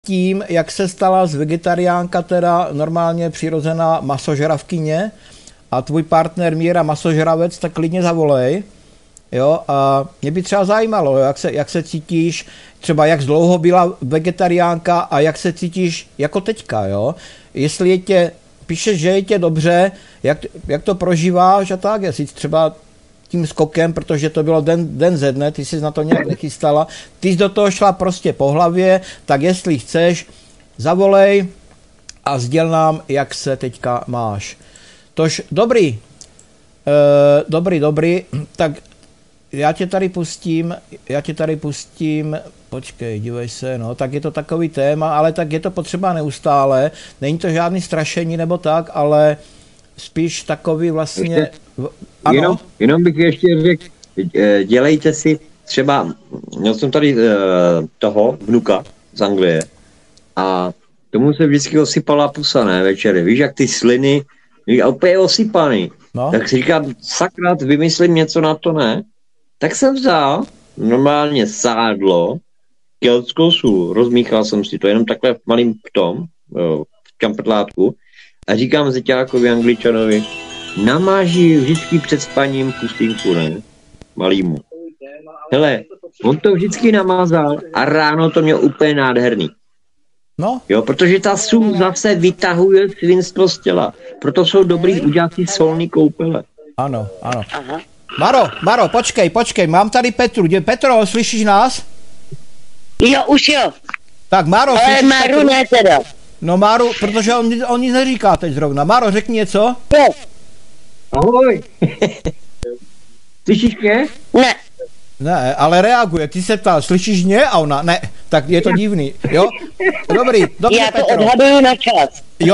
tím, jak se stala z vegetariánka teda normálně přirozená masožravkyně a tvůj partner Míra masožravec, tak klidně zavolej. Jo, a mě by třeba zajímalo, jak se cítíš, třeba jak dlouho byla vegetariánka a jak se cítíš jako teďka, jo. Jestli píšeš, že je tě dobře, jak to prožíváš a tak, jestli třeba tím skokem, protože to bylo den ze dne, ty jsi na to nějak nechystala, ty jsi do toho šla prostě po hlavě, tak jestli chceš, zavolej a sděl nám, jak se teďka máš. Tož dobrý, tak já tě tady pustím, počkej, dívej se, no, tak je to takový téma, ale tak je to potřeba neustále, není to žádný strašení nebo tak, ale spíš takový vlastně... Ano? Jenom bych ještě řekl, dělejte si třeba, měl jsem tady toho vnuka z Anglie a tomu se vždycky osypala pusa, ne, večery, víš, jak ty sliny, a úplně osypaný, no. Tak si říkám, sakra, vymyslím něco na to, ne? Tak jsem vzal normálně sádlo, keltskou sůl, rozmíchal jsem si to jenom takhle v malým v čamprtlátku a říkám zeťákovi Angličanovi, namáží vždycky před spaním pustinku, ne? Malýmu. Hele, on to vždycky namázal a ráno to měl úplně nádherný. No. Jo, protože ta sůl zase vytahuje svinstvo z těla. Proto jsou dobrý udělat si solný koupele. Ano. Aha. Maro, počkej, mám tady Petru. Petro, slyšíš nás? Jo, už jo. Tak Maro, ale Maru ne teda. No Maru, protože on nic neříká teď zrovna. Maro, řekni něco. Jo. Ahoj. Slyšíš mě? Ne. Ne, ale reaguje. Ty se ptal, slyšíš mě? A ona, ne. Tak je to divný, jo? Dobrý, dobře, já to Petro. odhaduju na čas. Jo,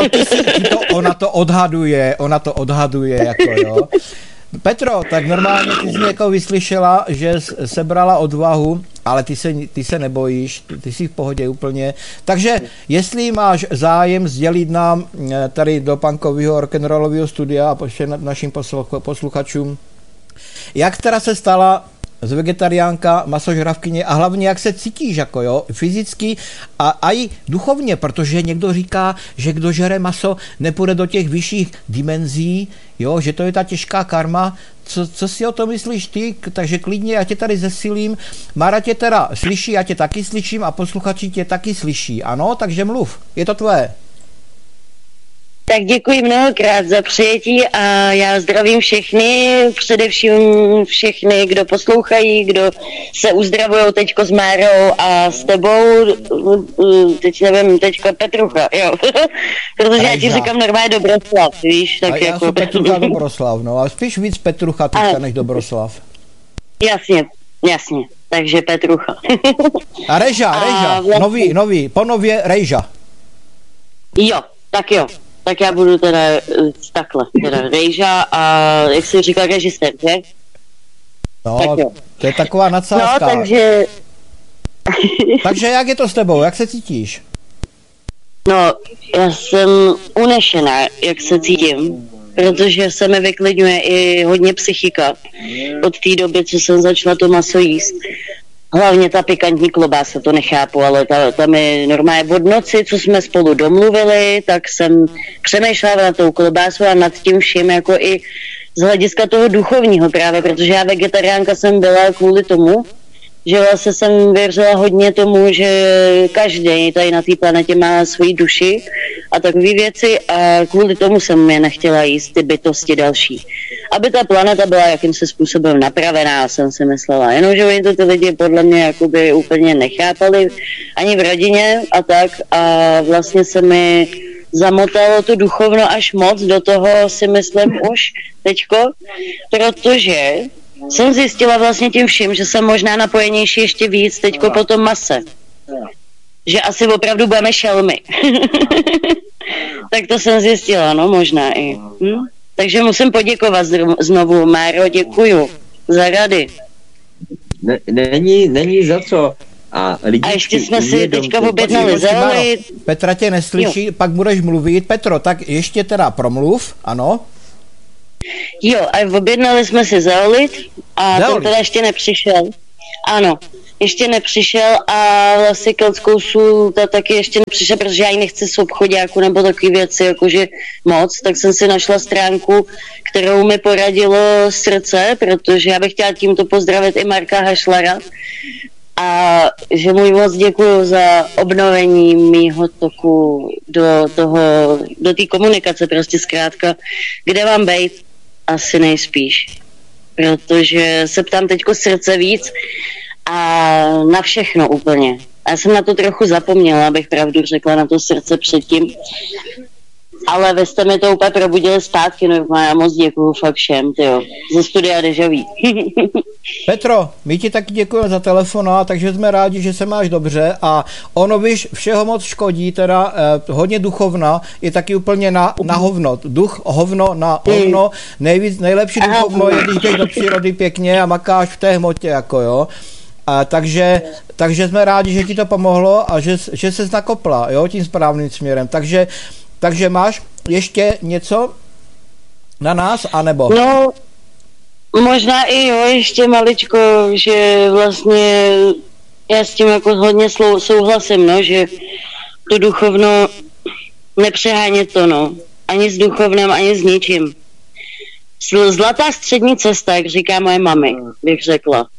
ona to odhaduje, jako jo. Petro, tak normálně ty jsi jako vyslyšela, že sebrala odvahu, ale ty se nebojíš, ty jsi v pohodě úplně. Takže jestli máš zájem sdělit nám tady do punkového rock'n'rollového studia a našim posluchačům, jak teda se stala z vegetariánka, masožravkyně a hlavně jak se cítíš, jako jo, fyzicky a i duchovně, protože někdo říká, že kdo žere maso, nepůjde do těch vyšších dimenzí, jo, že to je ta těžká karma. Co si o to myslíš ty? Takže klidně, já tě tady zesilím. Mára tě teda slyší, já tě taky slyším a posluchači tě taky slyší, ano, takže mluv, je to tvoje. Tak děkuji mnohokrát za přijetí a já zdravím všechny, především všechny, kdo poslouchají, kdo se uzdravujou teďko s Márou a s tebou, teď nevím, teďka Petrucha, jo, protože já ti říkám normálně Dobroslav, víš, tak a jako... Já jsem Petrucha Dobroslav, no, a spíš víc Petrucha teďka než Dobroslav. Jasně, takže Petrucha. A Rejža, vlastně... nový, ponově Rejža. Jo. Tak já budu teda takhle, Rejža a jak jsi říkal, režisér, že? No, to je taková nadsázka. No, takže... Takže jak je to s tebou, jak se cítíš? No, já jsem unešená, jak se cítím, protože se mi vyklidňuje i hodně psychika od té doby, co jsem začala to maso jíst. Hlavně ta pikantní klobása, to nechápu, ale tam je normálně od noci, co jsme spolu domluvili, tak jsem přemýšlela nad tou klobásou a nad tím vším jako i z hlediska toho duchovního právě, protože já vegetariánka jsem byla kvůli tomu, že vlastně jsem věřila hodně tomu, že každý tady na té planetě má svoji duši a takové věci a kvůli tomu jsem je nechtěla jíst ty bytosti další. Aby ta planeta byla jakýmsi způsobem napravená, jsem si myslela. Jenomže oni to ty lidi podle mě jakoby úplně nechápali ani v rodině a tak a vlastně se mi zamotalo to duchovno až moc, do toho si myslím už teďko, protože jsem zjistila vlastně tím vším, že jsem možná napojenější ještě víc teďko po tom mase. Že asi opravdu budeme šelmy. Tak to jsem zjistila, no možná i. Takže musím poděkovat znovu, Máro, děkuju za rady. Není za co. A ještě jsme si teďka objednali zeolit. Petra tě neslyší, jo. Pak budeš mluvit. Petro, tak ještě teda promluv, ano. Jo, a objednali jsme si zeolit a ten teda ještě nepřišel. Ano, ještě nepřišel a vlastně keltskou sůl ta taky ještě nepřišel, protože já ji nechci z obchodáku nebo takové věci, jakože moc, tak jsem si našla stránku, kterou mi poradilo srdce, protože já bych chtěla tímto pozdravit i Marka Hašlara a že mu moc děkuju za obnovení mýho toku do té komunikace, prostě zkrátka, kde mám být, asi nejspíš, protože se ptám teďko srdce víc a na všechno úplně. A já jsem na to trochu zapomněla, abych pravdu řekla, na to srdce předtím. Ale vy jste mi to úplně probudili zpátky, no já moc děkuju fakt všem, tyjo, ze studia Deja Vu. Petro, my ti taky děkujeme za telefonát, takže jsme rádi, že se máš dobře a ono, víš, všeho moc škodí, teda hodně duchovna je taky úplně na hovno. Duch, hovno na hovno, nejlepší duchovno je, když jdeš do přírody pěkně a makáš v té hmotě, jako jo. A takže jsme rádi, že ti to pomohlo a že ses nakopla, jo, tím správným směrem. Takže máš ještě něco na nás, anebo? No, možná i jo, ještě maličko, že vlastně já s tím jako hodně souhlasím, no, že to duchovno nepřehánět to, no. Ani s duchovnem, ani s ničím. Zlatá střední cesta, jak říká moje mami, bych řekla.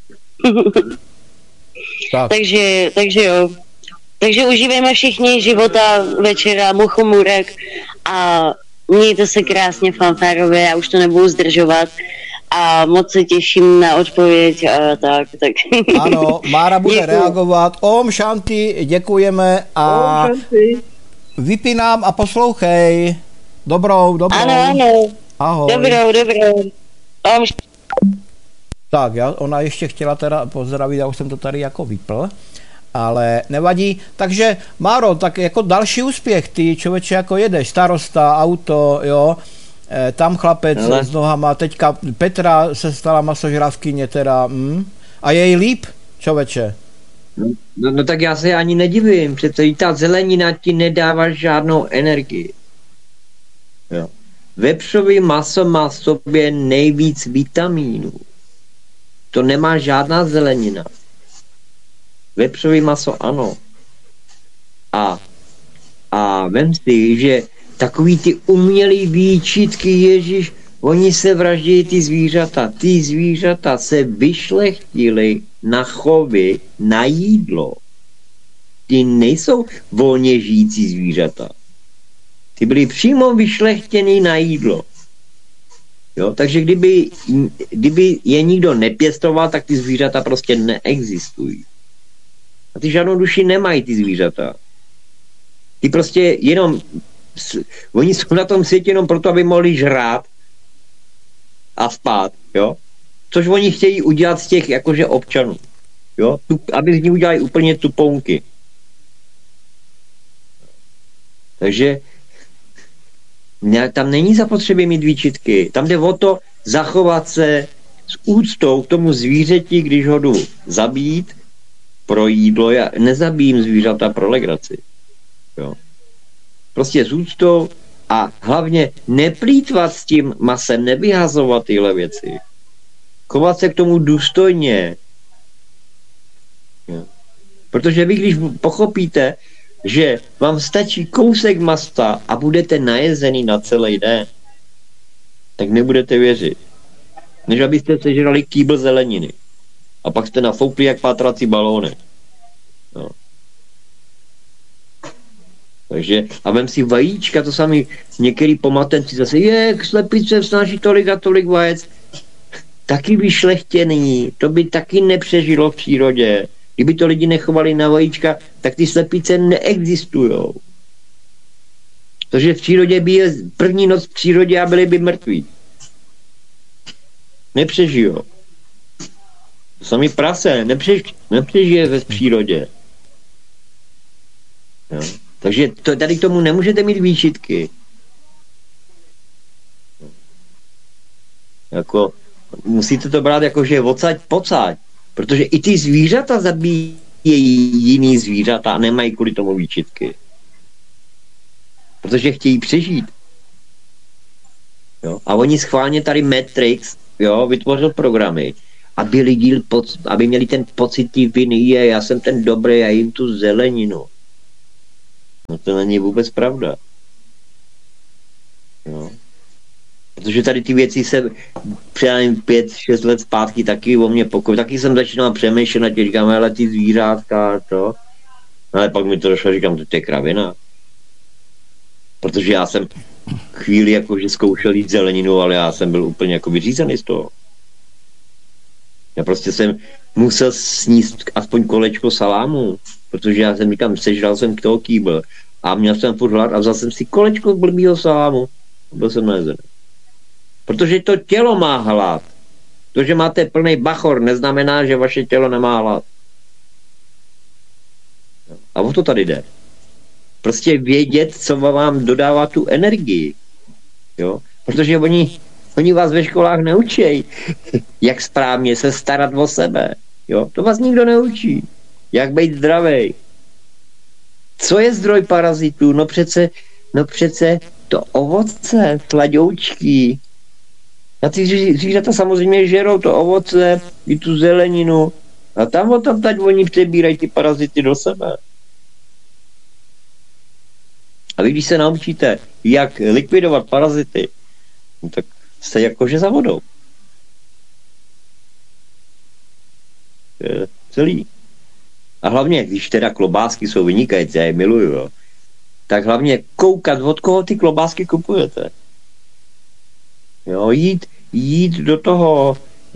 Tak. takže jo. Takže užívejme všichni života, večera, muchomůrek a mějte se krásně fanfárově, já už to nebudu zdržovat a moc se těším na odpověď a tak. Ano, Mára bude reagovat. Om Shanti, děkujeme a vypínám a poslouchej. Dobrou. Ano. Ahoj. Dobrou. Tak, ona ještě chtěla teda pozdravit, já už jsem to tady jako vypl. Ale nevadí. Takže Máro, tak jako další úspěch, ty člověče jako jedeš, starosta, auto, jo, tam chlapec s nohama, teďka Petra se stala masožravkyně teda, a je jí líp, člověče. No tak já se ani nedivím, přece ta zelenina ti nedává žádnou energii. Jo. Vepřový maso má v sobě nejvíc vitamínů. To nemá žádná zelenina. Vepřový maso ano. A vem si, že takový ty umělý výčitky, Ježíš, oni se vraždí ty zvířata. Ty zvířata se vyšlechtily na chovy, na jídlo. Ty nejsou volně žijící zvířata. Ty byly přímo vyšlechtěny na jídlo. Jo? Takže kdyby je nikdo nepěstoval, tak ty zvířata prostě neexistují. A ty žádnou duši nemají, ty zvířata. Ty prostě jenom, oni jsou na tom světě jenom proto, aby mohli žrát a spát, jo. Což oni chtějí udělat z těch jakože občanů, jo. Aby z nich udělali úplně tupounky. Takže tam není zapotřebí mít výčitky. Tam jde o to zachovat se s úctou k tomu zvířeti, když ho jdu zabít, pro jídlo, já nezabijím zvířata pro legraci. Jo. Prostě s úctou a hlavně neplýtvat s tím masem, nevyhazovat tyhle věci. Chovat se k tomu důstojně. Jo. Protože vy, když pochopíte, že vám stačí kousek masa a budete najezený na celý den, tak nebudete věřit. Než abyste sežrali kýbl zeleniny. A pak jste nafoukli jak pátrací balóny. No. Takže, a vem si vajíčka, to sami některý pomatenci zase, slepice snáší tolik a tolik vajec. Taky vyšlechtěný, to by taky nepřežilo v přírodě. Kdyby to lidi nechovali na vajíčka, tak ty slepice neexistujou. Protože v přírodě by je první noc v přírodě a byli by mrtví. Nepřežijou. Sami prase nepřežije ve přírodě. Jo. Takže tady k tomu nemůžete mít výčitky. Jako, musíte to brát jako, že odsaď pocať. Protože i ty zvířata zabíjejí jiný zvířata a nemají kvůli tomu výčitky. Protože chtějí přežít. Jo. A oni schválně tady Matrix, jo, vytvořil programy, aby měli ten pocit té viny, já jsem ten dobrý, já jim tu zeleninu. No to není vůbec pravda. Jo. Protože tady ty věci se přijím 5-6 let zpátky taky o mě taky jsem začínal přemýšlet a říkám, ale ty zvířátka, to. Ale pak mi to došlo, říkám, to je kravina. Protože já jsem chvíli jakože zkoušel jít zeleninu, ale já jsem byl úplně jako vyřízený z toho. Já prostě jsem musel sníst aspoň kolečko salámu, protože já jsem říkám, sežral jsem k toho kýbl a měl jsem furt hlad a vzal jsem si kolečko blbýho salámu. Byl jsem najezený. Protože to tělo má hlad. To, že máte plný bachor, neznamená, že vaše tělo nemá hlad. A o to tady jde. Prostě vědět, co vám dodává tu energii. Jo? Protože oni vás ve školách neučí, jak správně se starat o sebe. Jo? To vás nikdo neučí. Jak být zdravý. Co je zdroj parazitů? No přece to ovoce, sladoučky. A ty zvířata samozřejmě žerou to ovoce, i tu zeleninu. A tam teď oni přebírají ty parazity do sebe. A vy, když se naučíte, jak likvidovat parazity, no tak jste jakože za vodou. To je celý. A hlavně, když teda klobásky jsou vynikající, já je miluju, jo, tak hlavně koukat, od koho ty klobásky kupujete. Jo, jít do toho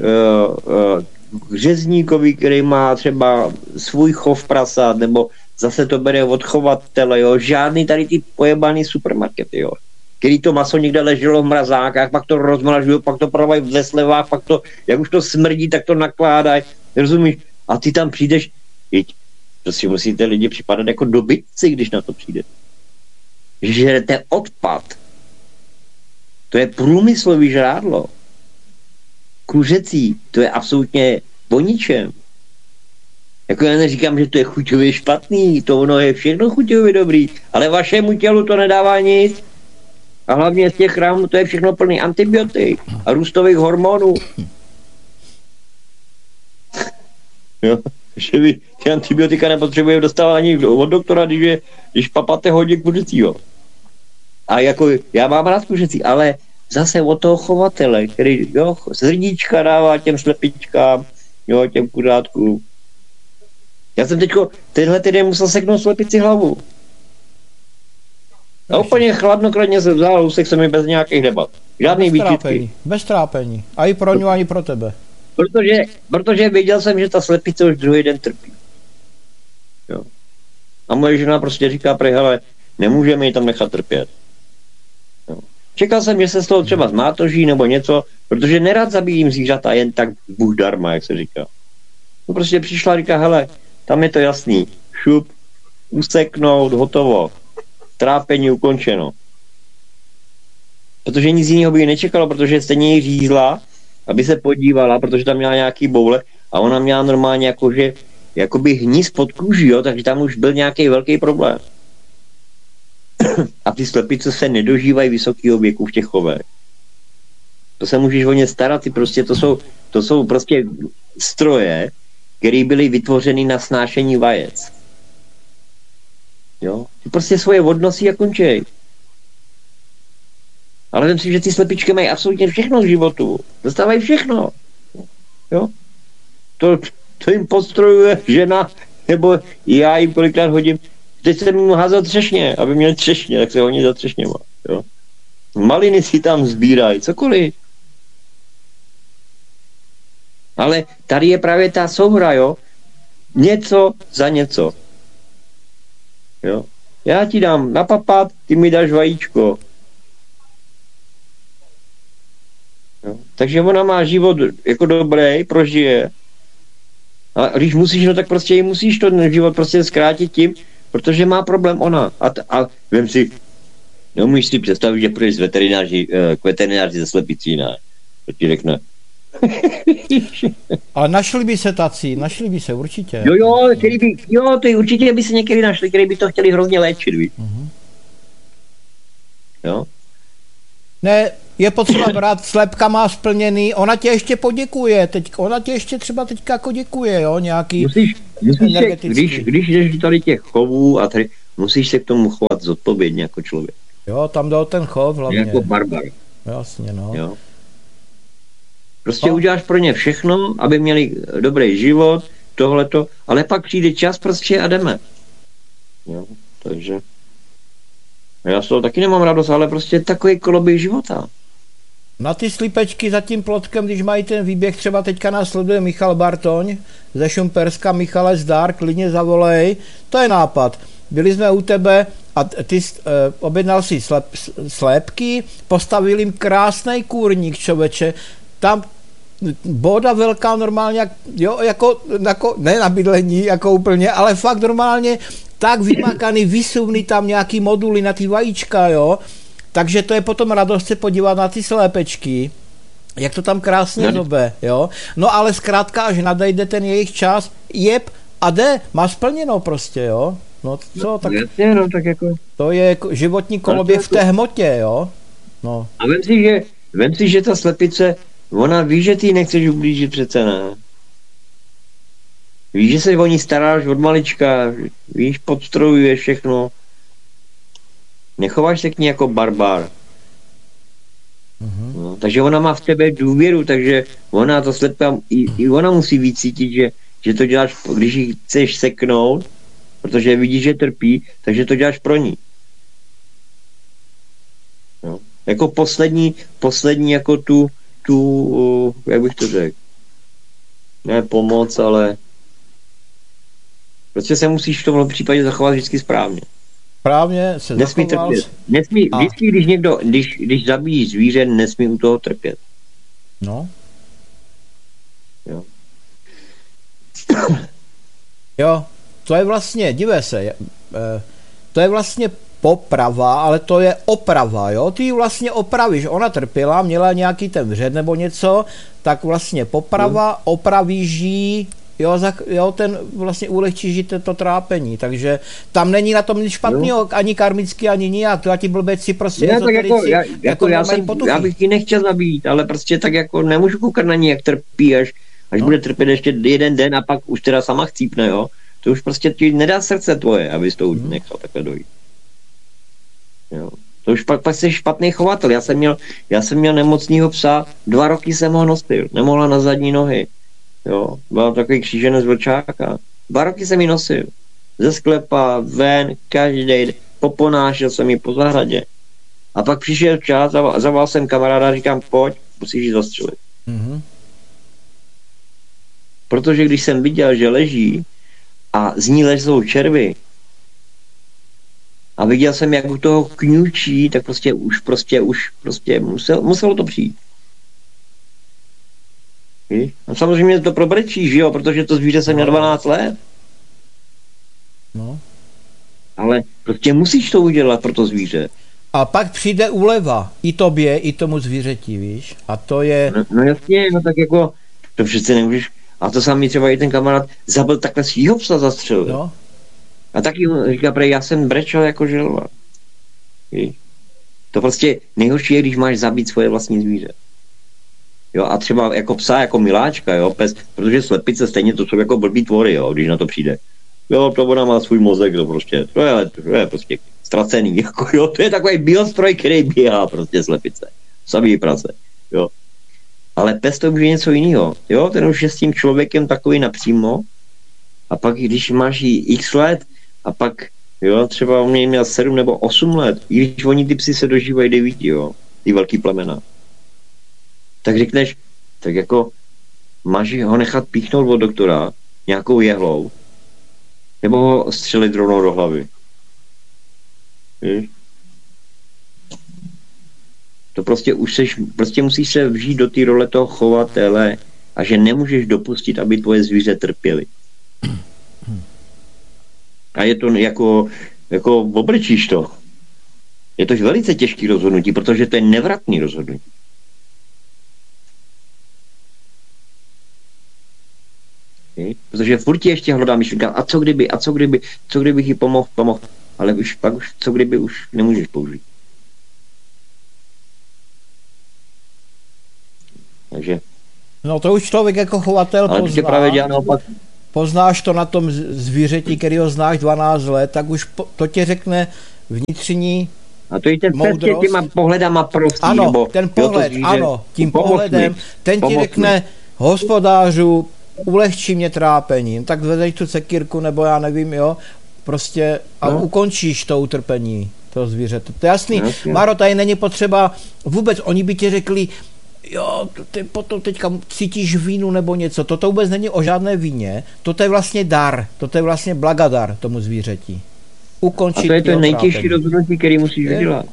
řezníkovi, který má třeba svůj chov prasat, nebo zase to bere od chovatele, jo, žádný tady ty pojebaný supermarkety, jo, který to maso někde leželo v mrazákách, pak to rozmražují, pak to prodávají ve slevách, pak to, jak už to smrdí, tak to nakládají, rozumíš? A ty tam přijdeš, to si musíte lidi připadat jako dobytci, když na to přijde. Že žerete odpad. To je průmyslový žrádlo. Kuřecí, to je absolutně o ničem. Jako já neříkám, že to je chuťově špatný, to ono je všechno chuťově dobrý, ale vašemu tělu to nedává nic. A hlavně z těch rámů to je všechno plný antibiotik a růstových hormonů. Jo, že vy ty antibiotika nepotřebujete dostávat ani od doktora, když papáte hodně kuřecího. A jako já mám rád kuřecí, ale zase od toho chovatele, který srdíčka dává těm slepičkám, jo, těm kuřátkům. Já jsem tenhle týden musel seknout slepici hlavu. A úplně chladnokradně se vzal, usek se mi bez nějakých debat. Žádný výčitky. Bez trápení. A i pro ňu, ani pro tebe. Protože věděl jsem, že ta slepice už druhý den trpí. Jo. A moje žena prostě říká, hele, nemůžeme ji tam nechat trpět. Jo. Čekal jsem, že se z toho třeba zmátoží nebo něco, protože nerad zabíjím zvířata jen tak bůh darma, jak se říká. No prostě přišla a říká, hele, tam je to jasný. Šup, useknout, hotovo. Trápení ukončeno. Protože nic jiného by ji nečekalo, protože stejně ji řízla, aby se podívala, protože tam měla nějaký boule a ona měla normálně jakoby hníz pod kůží, jo, takže tam už byl nějaký velký problém. A ty slepice se nedožívají vysokého věku v těch chovech. To se můžeš o ně starat, ty prostě to jsou prostě stroje, které byly vytvořeny na snášení vajec. Jo? Ty prostě svoje odnosí a končej. Ale myslím, že ty slepičky mají absolutně všechno v životu. Dostávají všechno. Jo? To jim podstrojuje žena, nebo já jim kolikrát hodím. Teď jsem jim házel třešně, aby měli třešně, tak se honí za třešněma. Jo? Maliny si tam sbírají, cokoliv. Ale tady je právě ta souhra, jo? Něco za něco. Jo? Já ti dám napapat, ty mi dáš vajíčko. Jo? Takže ona má život jako dobrý, prožije. A když musíš, no tak prostě jí musíš ten život prostě zkrátit tím, protože má problém ona. A vem si, neumíš si představit, že půjdeš k veterináři ze slepicí, ne? To ti řekne. Ale našli by se tací, určitě. Jo, to určitě by se někdy našli, který by to chtěli hrozně léčit, víš. Uh-huh. Jo. Ne, je potřeba brát, slepka má splněný, ona tě ještě poděkuje, ona tě ještě třeba teďka jako děkuje, jo, nějaký musíš když jdeš do tady těch chovů a tady, musíš se k tomu chovat zodpovědně jako člověk. Jo, tam dal ten chov hlavně. Jako barbar. Jasně, no. Jo. Prostě uděláš pro ně všechno, aby měli dobrý život, tohleto, ale pak přijde čas prostě a jdeme. Jo, takže já z toho taky nemám radost, ale prostě takový koloběh života. Na ty slípečky za tím plotkem, když mají ten výběh, třeba teďka nás sleduje Michal Bartoň ze Šumperska, Michale zdar, klidně zavolej, to je nápad. Byli jsme u tebe a ty objednal si slépky, postavil jim krásný kůrník, člověče, tam boda velká normálně, jo, jako ne na bydlení, jako úplně, ale fakt normálně tak vymakaný, vysuvný tam nějaký moduly na ty vajíčka, jo. Takže to je potom radost se podívat na ty slépečky, jak to tam krásně zobe, jo. No ale zkrátka, až nadejde ten jejich čas, jeb a jde, má splněno prostě, jo. No co, tak, jasně, no, tak jako... to je životní koloběh v té hmotě, jo. No. A vem si, že ta slepice, ona ví, že ty nechceš ublížit přece, ne? Víš, že se o ní staráš od malička, víš, podstrojuješ všechno. Nechováš se k ní jako barbar. No, takže ona má v tebe důvěru, takže ona to slepá, i ona musí víc cítit, že to děláš, když ji chceš seknout, protože vidíš, že trpí, takže to děláš pro ní. No. Jako poslední jako tu, jak bych to řekl, ne pomoc, ale prostě se musíš v tomhle případě zachovat vždycky správně. Správně se nesmí zachoval. Nesmí, vždycky, když zabíjíš zvíře, nesmí u toho trpět. No. Jo. Jo, to je vlastně, dívej se, to je vlastně poprava, ale to je oprava, jo, ty ji vlastně opravíš, ona trpěla, měla nějaký ten vřed nebo něco, tak vlastně poprava, opravíš ji, jo, ten vlastně ulehčí žít to trápení, takže tam není na tom nic špatného, ani karmicky, ani nijak, to a ti blbeci prostě já bych ji nechtěl zabít, ale prostě tak jako nemůžu koukat na ní, jak trpí, až bude trpět ještě jeden den a pak už teda sama chcípne, jo, to už prostě ti nedá srdce tvoje, abys to nechal takhle dojít. Jo. To už pak jsi špatný chovatel, já jsem měl nemocnýho psa, 2 roky jsem ho nosil, nemohla na zadní nohy. Jo, byl takový kříženec vlčáka. 2 roky jsem ji nosil. Ze sklepa, ven, každý den, poponášel jsem ji po zahradě. A pak přišel čas, zavolal jsem kamaráda a říkám, pojď, musíš ji zastřelit. Protože když jsem viděl, že leží a z ní lezou červy a viděl jsem, jak u toho kňučí, tak prostě muselo to přijít. A samozřejmě to probrečí, že jo, protože to zvíře jsem měl 12 let. No. Ale prostě musíš to udělat pro to zvíře. A pak přijde úleva, i tobě, i tomu zvířeti, víš, a to je... No jasně, no tak jako, to přece nemůžeš, a to samý třeba i ten kamarád zabil takhle svýho psa zastřelil. No. A taky říká, já jsem brečel jako želva. To prostě nejhorší je, když máš zabít svoje vlastní zvíře. Jo, a třeba jako psa, jako miláčka, jo, pes, protože slepice stejně to jsou jako blbý tvory, jo, když na to přijde. Jo, to ona má svůj mozek, to je prostě ztracený, jako jo, to je takový biostroj, který běhá prostě slepice. Samý prace, jo. Ale pes to už je něco jiného, jo, ten už je s tím člověkem takový napřímo a pak, když máš jí x let a pak, jo, třeba on mě měl 7 nebo 8 let, i když oni ty psy se dožívají 9, jo, ty velký plemena. Tak řekneš, tak jako máš ho nechat píchnout od doktora nějakou jehlou nebo ho střelit rovnou do hlavy. Víš? To prostě prostě musíš se vžít do té role toho chovatele a že nemůžeš dopustit, aby tvoje zvíře trpěly. A je to jako obrčíš to. Je to velice těžký rozhodnutí, protože to je nevratný rozhodnutí. Protože furt ti ještě hledá myšlenka, a co kdybych jí pomohl, ale pak už co kdyby už nemůžeš použít. Takže... No to už člověk jako chovatel ale pozná. právě dělá naopak. Poznáš to na tom zvířeti, který ho znáš 12 let, tak už to tě řekne vnitřní a to je ten přesně těma pohledama prostý. Ano, nebo, ten pohled, ano, tím pohledem, ten ti pomocný. řekne, hospodářu, ulehčí mě trápením, tak zvedeš tu sekírku, nebo já nevím, jo, prostě a ukončíš to utrpení toho zvířete. To je jasný. Maro, tady není potřeba vůbec, oni by ti řekli, jo, ty potom teďka cítíš vínu nebo něco, toto vůbec není o žádné víně, toto je vlastně dar, toto je vlastně blagadar tomu zvířeti. Ukončit. A to je to nejtěžší rozhodnutí, který musíš udělat.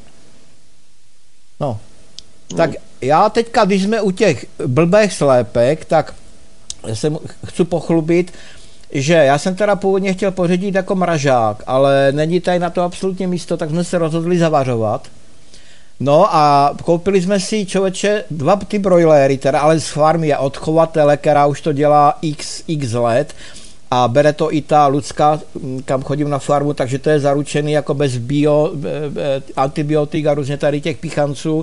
No. Tak já teďka, když jsme u těch blbých slépek, tak se chci pochlubit, že já jsem teda původně chtěl pořídit jako mražák, ale není tady na to absolutně místo, tak jsme se rozhodli zavařovat. No a koupili jsme si, člověče, 2 ty brojléry, teda ale z farmy od chovatele, která už to dělá x let a bere to i ta Lucka, kam chodím na farmu, takže to je zaručený jako bez antibiotik a různě tady těch pichanců.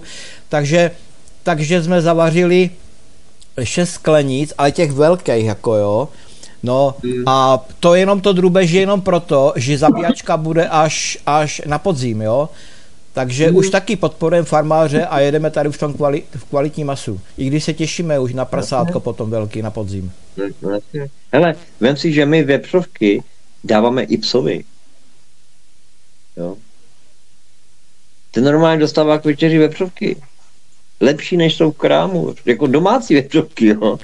Takže jsme zavařili 6 sklenic, ale těch velkých jako jo. No a to jenom to drůbež jenom proto, že zabíjačka bude až na podzim, jo. Takže už taky podporujeme farmáře a jedeme tady v tom v kvalitní masu. I když se těšíme už na prasátko potom velký na podzim. Hele, vem si, že my vepřovky dáváme i psovi. Jo. Ten normálně dostává k večeři vepřovky. Lepší, než jsou v krámu. Jako domácí vepřovky, jo.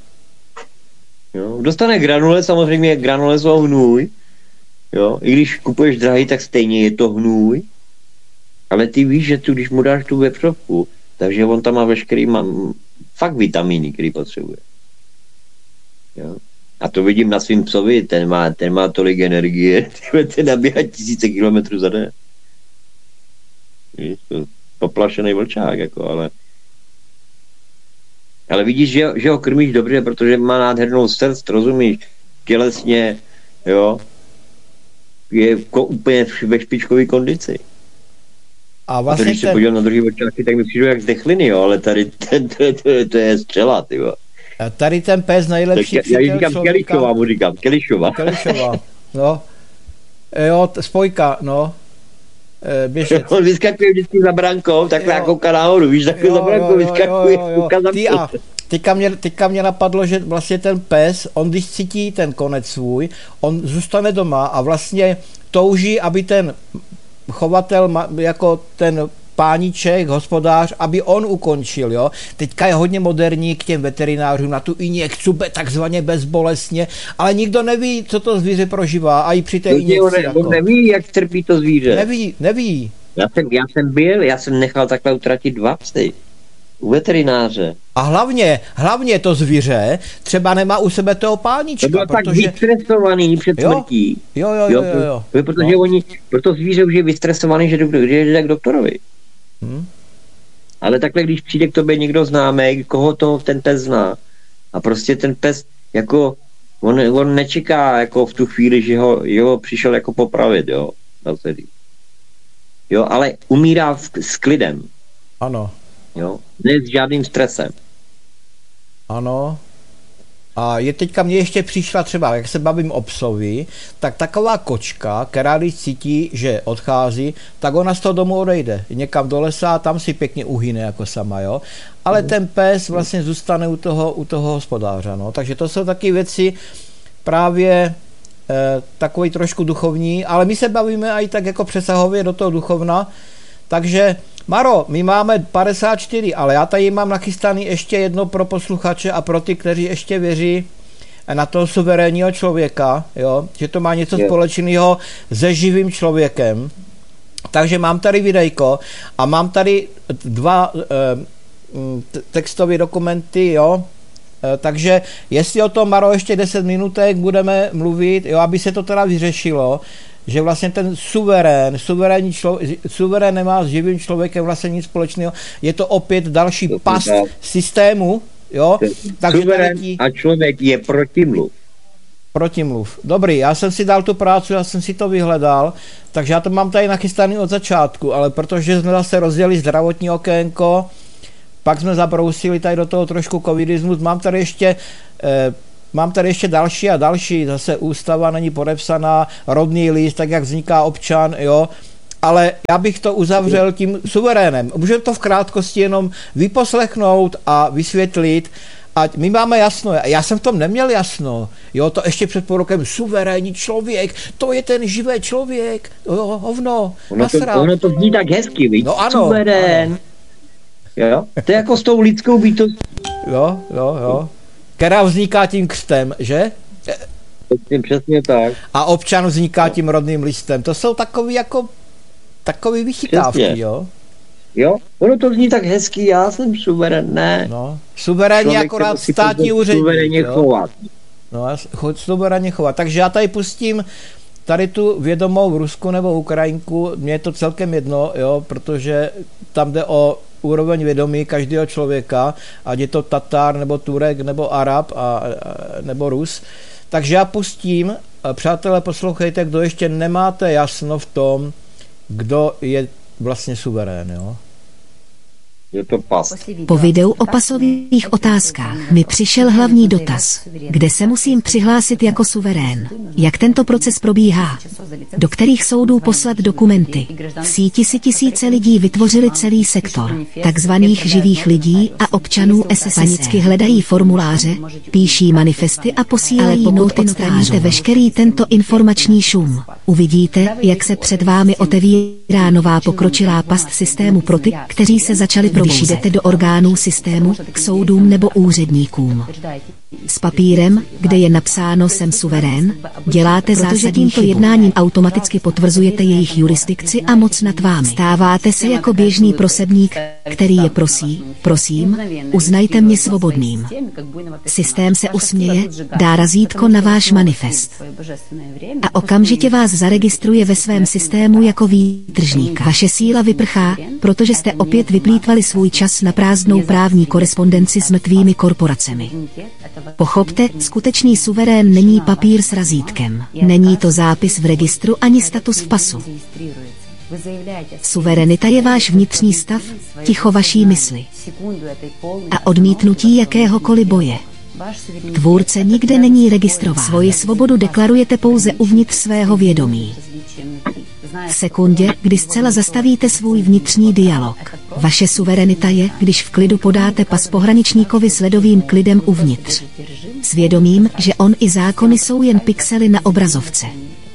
Jo. Dostane granule, samozřejmě granule jsou hnůj. Jo. I když kupuješ drahý, tak stejně je to hnůj. Ale ty víš, že když mu dáš tu vepřovku, takže on tam má veškerý fakt vitamíny, který potřebuje. Jo. A to vidím na svým psovi, ten má tolik energie, ten nabíhá 1000 kilometrů za den. Víš, to poplašený vlčák, jako, ale vidíš, že ho krmíš dobře, protože má nádhernou srst, rozumíš, tělesně, jo, je úplně ve špičkové kondici. A vlastně když se podívám na druhý vlčáky, tak mi přijdu jak zdechliny, jo, ale tady to je střela, ty jo. Tady ten pes nejlepší přítel člověka. Já říkám Kelišová, mu říkám, Kelišová, no. Jo, spojka, no. Běžec. On vyskakuje vždycky za brankou, takhle jako nahoru, víš, takhle za brankou vyskakuje. Teďka mě napadlo, že vlastně ten pes, on když cítí ten konec svůj, on zůstane doma a vlastně touží, aby ten chovatel, jako ten páníček, hospodář, aby on ukončil, jo. Teďka je hodně moderní k těm veterinářům na tu injekci, takzvaně bezbolestně, ale nikdo neví, co to zvíře prožívá a i při té injekci. On neví, jak trpí to zvíře. Neví. Já jsem nechal takhle utratit 2 psy u veterináře. A hlavně to zvíře třeba nemá u sebe toho páníčka. To bylo tak vystresovaný před smrtí. Jo. Protože proto zvíře už je vystresovaný, že jde k doktorovi. Ale takhle, když přijde k tobě někdo známý, koho to ten pes zná, a prostě ten pes, jako, on nečeká jako v tu chvíli, že ho přišel jako popravit, jo, ale umírá s klidem. Ano. Jo, ne s žádným stresem. Ano. A teďka mě ještě přišla třeba, jak se bavím o psovi, tak taková kočka, která když cítí, že odchází, tak ona z toho domu odejde. Někam do lesa a tam si pěkně uhyne jako sama, jo. Ale ten pes vlastně zůstane u toho hospodáře, no. Takže to jsou taky věci právě takový trošku duchovní, ale my se bavíme i tak jako přesahově do toho duchovna. Takže Maro, my máme 54, ale já tady mám nachystaný ještě jedno pro posluchače a pro ty, kteří ještě věří na toho suverénního člověka, jo, že to má něco společného se živým člověkem. Takže mám tady videjko a mám tady 2 textové dokumenty, jo. Takže jestli o tom, Maro, ještě 10 minutek budeme mluvit, jo, aby se to teda vyřešilo, že vlastně ten suverén nemá s živým člověkem vlastně nic společného. Je to opět další past systému, jo? Takže suverén a člověk je protimluv. Dobrý, já jsem si dal tu práci, já jsem si to vyhledal, takže já to mám tady nachystaný od začátku, ale protože jsme zase rozdělili zdravotní okénko, pak jsme zabrousili tady do toho trošku covidismus. Mám tady ještě další a další, zase ústava není podepsaná, rodný list, tak jak vzniká občan, jo, ale já bych to uzavřel tím suverénem. Můžeme to v krátkosti jenom vyposlechnout a vysvětlit, ať my máme jasno. Já jsem v tom neměl jasno. Jo, to ještě před půl rokem suverénní člověk, to je ten živý člověk, jo, hovno, ono to zní tak hezky, víš? No ano. Suverén. Ano. Jo, to je jako s tou lidskou bytostí. Jo. Která vzniká tím křtem, že? Přesně tak. A občan vzniká tím rodným listem. To jsou takový vychytávky, jo? Jo, ono to zní tak hezky, já jsem suverén, ne. No, suverénně akorát státní úředník. Suverénně chovat. No, suverénně chovat. Takže já tady pustím tady tu vědomou Rusku nebo Ukrajinku, mně je to celkem jedno, jo, protože tam jde o úroveň vědomí každého člověka, ať je to Tatar, nebo Turek, nebo Arab, nebo Rus. Takže já pustím, přátelé, poslouchejte, kdo ještě nemáte jasno v tom, kdo je vlastně suverén, jo? Je to pas. Po videu o pasových otázkách mi přišel hlavní dotaz. Kde se musím přihlásit jako suverén? Jak tento proces probíhá? Do kterých soudů poslat dokumenty? V síti si tisíce lidí vytvořili celý sektor takzvaných živých lidí a občanů SSSR. Panicky hledají formuláře, píší manifesty a posílají noty notářům. Veškerý tento informační šum. Uvidíte, jak se před vámi otevírá nová pokročilá past systému pro ty, kteří se začali když jdete do orgánů systému, k soudům nebo úředníkům. S papírem, kde je napsáno jsem suverén, děláte zásadní tímto jednáním automaticky potvrzujete jejich jurisdikci a moc nad vámi. Stáváte se jako běžný prosebník, který je prosím, uznajte mě svobodným. Systém se usměje, dá razítko na váš manifest. A okamžitě vás zaregistruje ve svém systému jako výtržníka. Vaše síla vyprchá, protože jste opět vyplýtvali svůj čas na prázdnou právní korespondenci s mrtvými korporacemi. Pochopte, skutečný suverén není papír s razítkem. Není to zápis v registru ani status v pasu. Suverenita je váš vnitřní stav, ticho vaší mysli a odmítnutí jakéhokoliv boje. Tvůrce nikde není registrován. Svoji svobodu deklarujete pouze uvnitř svého vědomí. V sekundě, kdy zcela zastavíte svůj vnitřní dialog. Vaše suverenita je, když v klidu podáte pas pohraničníkovi s ledovým klidem uvnitř. S vědomím, že on i zákony jsou jen pixely na obrazovce.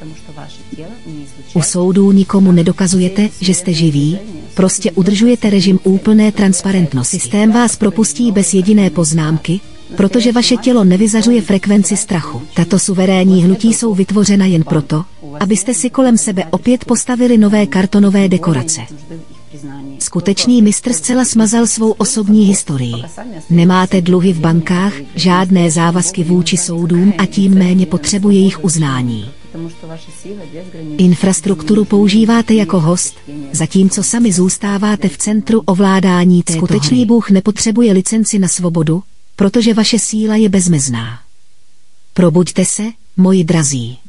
U soudů nikomu nedokazujete, že jste živí, prostě udržujete režim úplné transparentnosti. Systém vás propustí bez jediné poznámky, protože vaše tělo nevyzařuje frekvenci strachu. Tato suverénní hnutí jsou vytvořena jen proto, abyste si kolem sebe opět postavili nové kartonové dekorace. Skutečný mistr zcela smazal svou osobní historii. Nemáte dluhy v bankách, žádné závazky vůči soudům a tím méně potřebu jejich uznání. Infrastrukturu používáte jako host, zatímco sami zůstáváte v centru ovládání této hry. Skutečný Bůh nepotřebuje licenci na svobodu, protože vaše síla je bezmezná. Probuďte se, moji drazí.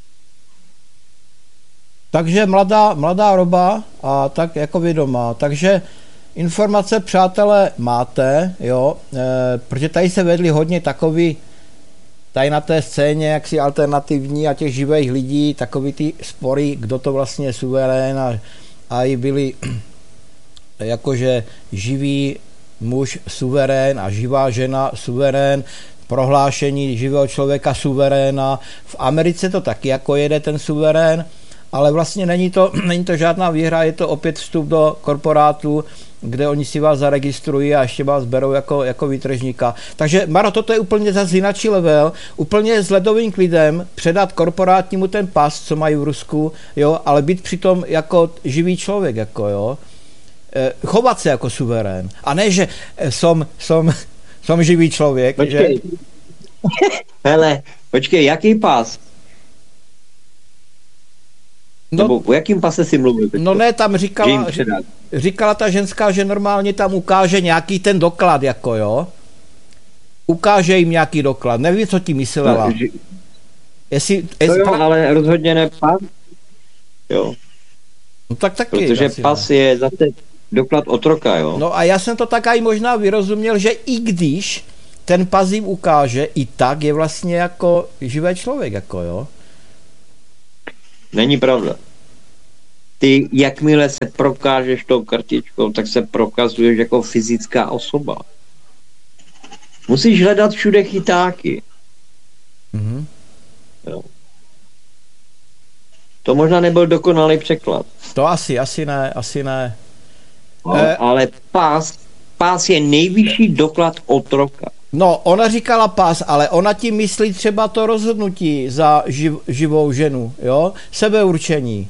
Takže mladá roba a tak jako vědomá. Takže informace, přátelé, máte, jo, protože tady se vedli hodně takový, tady na té scéně jaksi alternativní a těch živých lidí, takový ty spory, kdo to vlastně je suverén a i byli jakože živý muž suverén a živá žena suverén, prohlášení živého člověka suveréna. V Americe to taky jako jede ten suverén, ale vlastně není to žádná výhra, je to opět vstup do korporátu, kde oni si vás zaregistrují a ještě vás berou jako výtržníka. Takže Maro, toto je úplně zase jináčí level, úplně s ledovým klidem předat korporátnímu ten pas, co mají v Rusku, jo, ale být přitom jako živý člověk, jako jo. Chovat se jako suverén. A ne, že jsem živý člověk. Počkej. Že? Hele, počkej, jaký pas? No, nebo o jakým pase si mluvil? No ne, tam říkala ta ženská, že normálně tam ukáže nějaký ten doklad, jako jo. Ukáže jim nějaký doklad. Nevím, co ti myslela. Jo, ale rozhodně ne pas. Jo. No tak taky. Protože pas je zase doklad otroka, jo. No a já jsem to tak i možná vyrozuměl, že i když ten pas jim ukáže, i tak je vlastně jako živý člověk, jako jo. Není pravda. Ty, jakmile se prokážeš tou kartičkou, tak se prokazuješ jako fyzická osoba. Musíš hledat všude chytáky. Mhm. Jo. To možná nebyl dokonalý překlad. To asi ne. No, ale pás je nejvyšší doklad otroka. No, ona říkala pas, ale ona tím myslí třeba to rozhodnutí za živou ženu, jo? Sebeurčení.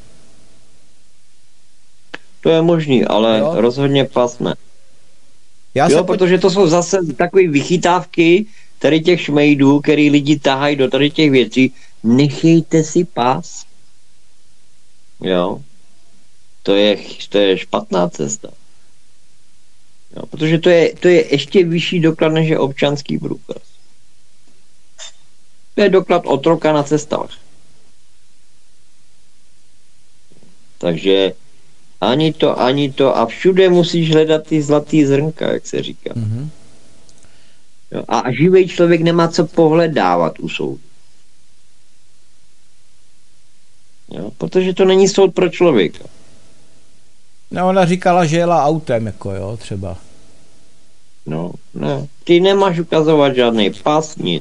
To je možný, ale Jo. rozhodně pas ne. Já Jo, se protože to jsou zase takové vychytávky tady těch šmejdů, který lidi tahají do tady těch věcí. Nechejte si pás. Jo. To je špatná cesta. Jo, protože to je ještě vyšší doklad, než je občanský průkaz. To je doklad otroka na cestách. Takže ani to a všude musíš hledat ty zlatý zrnka, jak se říká. Mhm. Jo, a živý člověk nemá co pohledávat u soudu. Jo, protože to není soud pro člověka. No, ona říkala, že jela autem, jako jo, třeba. No, ne. Ty nemáš ukazovat žádný pas, nic.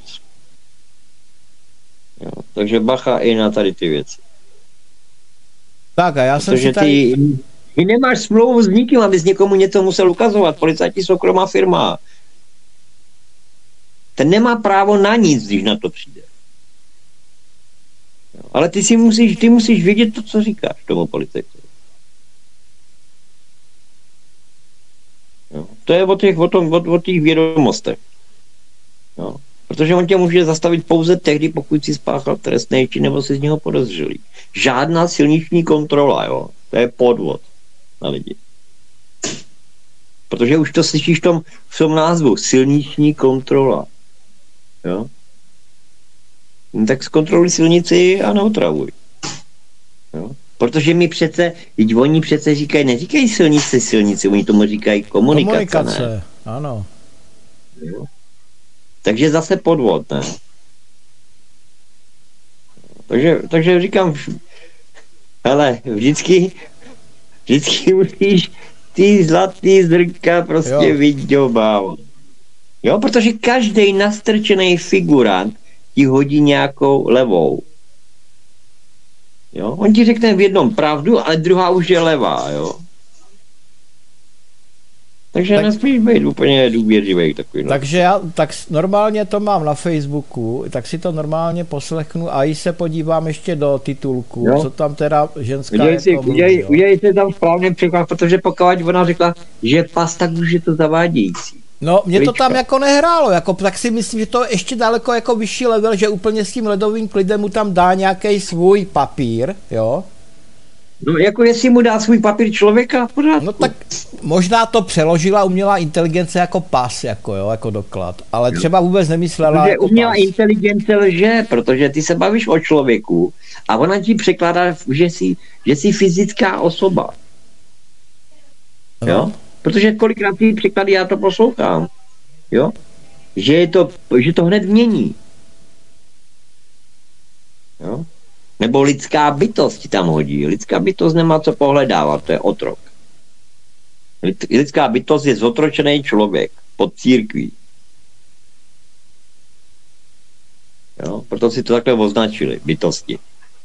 Jo, takže bacha i na tady ty věci. Tak a já jsem Protože si tady... ty nemáš smlouvu s nikým, abys někomu něco musel ukazovat. Policajti soukromá firma. Ten nemá právo na nic, když na to přijde. Jo, ale ty musíš vědět to, co říkáš tomu policajtovi. Jo, to je o těch vědomostech. Jo. Protože on tě může zastavit pouze tehdy, pokud si spáchal trestný čin nebo si z něho podezřelý. Žádná silniční kontrola, jo. To je podvod na lidi. Protože už to slyšíš v tom názvu. Silniční kontrola. Jo. No, tak zkontroluj silnici a neotravuj. Jo. Protože oni přece neříkají silnici, oni tomu říkají komunikace. Ne? Ano. Jo. Takže zase podvod, ne? Takže říkám, hele, vždycky musíš ty zlatý zrnka prostě vyděbávat. Jo, protože každý nastrčený figurant ti hodí nějakou levou. Jo, on ti řekne v jednom pravdu, ale druhá už je levá, jo. Takže nesmíš být úplně důvěřivý takový. No. Takže já tak normálně to mám na Facebooku, tak si to normálně poslechnu a i se podívám ještě do titulku, jo. Co tam teda ženská udělej si tam správný překlad, protože pokud ona řekla, že pas, tak už je to zavádějící. No, mě to tam jako nehrálo, jako, tak si myslím, že to je ještě daleko jako vyšší level, že úplně s tím ledovým klidem mu tam dá nějaký svůj papír, jo. No, jako jestli mu dá svůj papír člověka, pořád. No tak možná to přeložila umělá inteligence jako pas, jako jo, jako doklad, ale třeba vůbec nemyslela protože jako umělá pas. inteligence lže, protože ty se bavíš o člověku a ona ti překládá, že jsi fyzická osoba. No. Jo? Protože kolikrát ty překlady já to poslouchám. Jo? Že to hned mění. Jo? Nebo lidská bytost ti tam hodí. Lidská bytost nemá co pohledávat, to je otrok. Lidská bytost je zotročený člověk pod církví. Jo? Proto si to takhle označili, bytosti.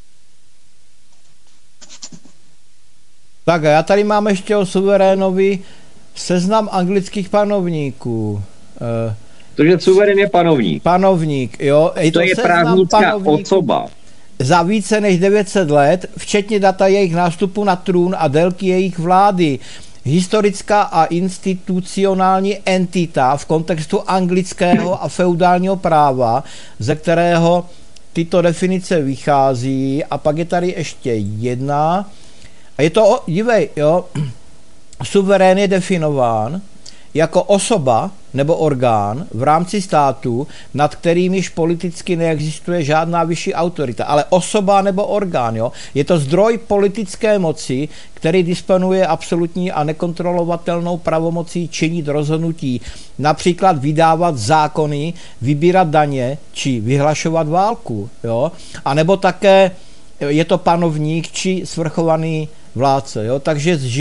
Tak a já tady mám ještě o suverénovi seznam anglických panovníků. Protože suverén je panovník. Panovník, jo. To je právnická osoba. Za více než 900 let, včetně data jejich nástupu na trůn a délky jejich vlády. Historická a institucionální entita v kontextu anglického a feudálního práva, ze kterého tyto definice vychází. A pak je tady ještě jedna. A je to, dívej, jo, suverén je definován jako osoba nebo orgán v rámci státu, nad kterým již politicky neexistuje žádná vyšší autorita, ale osoba nebo orgán, jo? Je to zdroj politické moci, který disponuje absolutní a nekontrolovatelnou pravomocí činit rozhodnutí, například vydávat zákony, vybírat daně či vyhlašovat válku, jo? A nebo také je to panovník či svrchovaný vládce, jo? Takže